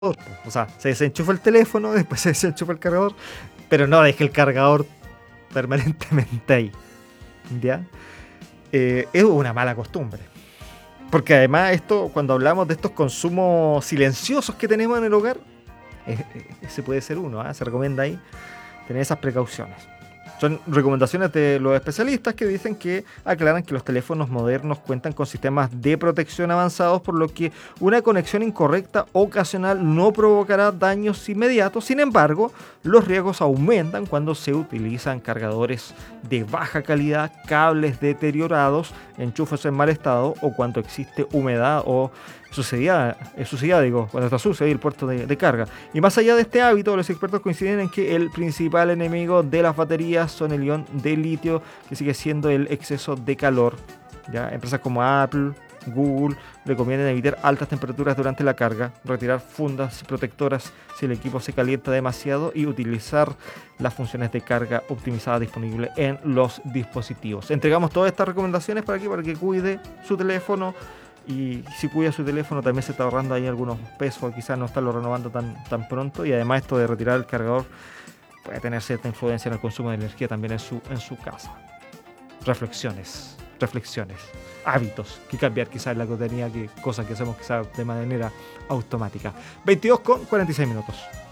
O sea, se desenchufa el teléfono, después se desenchufa el cargador, pero no deje el cargador permanentemente ahí. ¿Ya? Es una mala costumbre. Porque además esto, cuando hablamos de estos consumos silenciosos que tenemos en el hogar, ese puede ser uno, ¿eh? Se recomienda ahí tener esas precauciones. Son recomendaciones de los especialistas que dicen que aclaran que los teléfonos modernos cuentan con sistemas de protección avanzados, por lo que una conexión incorrecta ocasional no provocará daños inmediatos. Sin embargo, los riesgos aumentan cuando se utilizan cargadores de baja calidad, cables deteriorados, enchufes en mal estado o cuando existe humedad o suciedad, cuando está sucio ahí el puerto de carga. Y más allá de este hábito, los expertos coinciden en que el principal enemigo de las baterías son el ion de litio, que sigue siendo el exceso de calor. ¿Ya? Empresas como Apple, Google recomiendan evitar altas temperaturas durante la carga, retirar fundas protectoras si el equipo se calienta demasiado y utilizar las funciones de carga optimizada disponibles en los dispositivos. Entregamos todas estas recomendaciones para que cuide su teléfono. Y si cuida su teléfono también se está ahorrando ahí algunos pesos, quizás no estarlo renovando tan pronto. Y además esto de retirar el cargador puede tener cierta influencia en el consumo de energía también en su casa. Reflexiones, hábitos que cambiar quizás en la cotidianidad, que cosas que hacemos quizás de manera automática. 22:46 minutos.